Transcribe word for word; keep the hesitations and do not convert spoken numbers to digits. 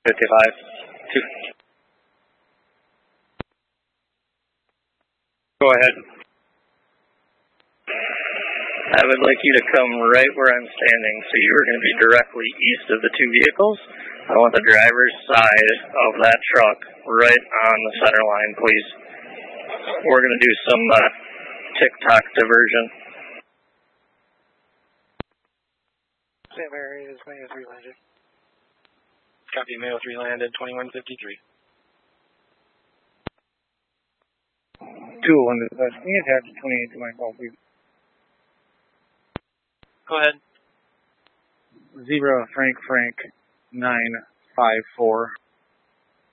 fifty-five. Two. Go ahead. I would like you to come right where I'm standing, so you are going to be directly east of the two vehicles. I want the driver's side of that truck right on the center line, please. We're going to do some uh, TikTok diversion. Same area as Mayo three landed. Copy, Mayo three landed, twenty-one fifty-three. two oh one, uh, can you attach twenty-eight to my call, please? Go ahead. Zebra Frank Frank nine five four.